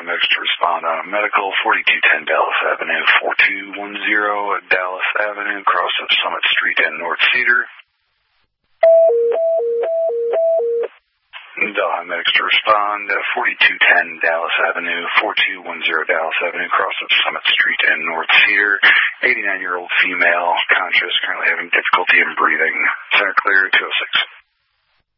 Medics to respond on a medical, 4210 Dallas Avenue, 4210 Dallas Avenue, cross of Summit Street and North Cedar. Delhi Medics to respond, 4210 Dallas Avenue, 4210 Dallas Avenue, cross of Summit Street and North Cedar. 89-year-old female, conscious, currently having difficulty in breathing. Center clear, 206.